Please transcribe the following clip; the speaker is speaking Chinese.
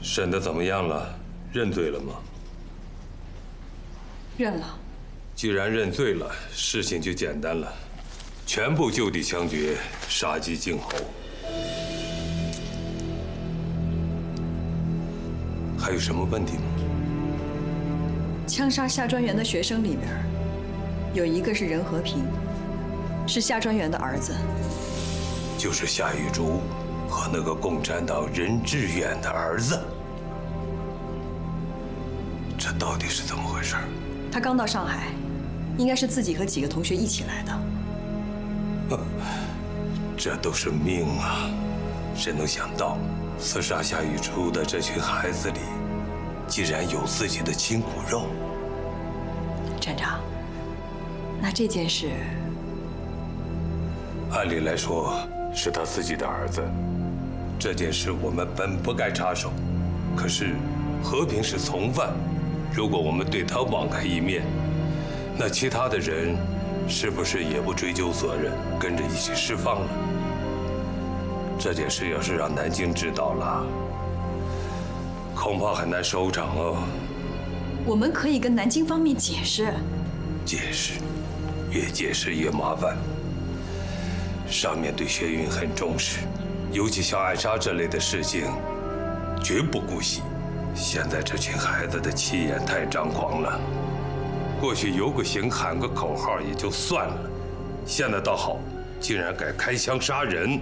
审得怎么样了？认罪了吗？ 认了。 既然认罪了，事情就简单了，全部就地枪决，杀鸡儆猴。还有什么问题吗？ 枪杀夏专员的学生里边，有一个是任和平，是夏专员的儿子。 就是夏玉竹和那个共产党任志远的儿子。这到底是怎么回事？ 他刚到上海，应该是自己和几个同学一起来的。 这都是命啊！谁能想到，刺杀夏玉竹的这群孩子里，竟然有自己的亲骨肉？ 站长，那这件事， 按理来说是他自己的儿子，这件事我们本不该插手。可是和平是从犯，如果我们对他网开一面，那其他的人是不是也不追究责任，跟着一起释放了？这件事要是让南京知道了，恐怕很难收场哦。 我们可以跟南京方面解释。 解释，越解释越麻烦。上面对学运很重视，尤其像暗杀这类的事情，绝不姑息。现在这群孩子的气焰太张狂了，过去游个行喊个口号也就算了，现在倒好，竟然改开枪杀人。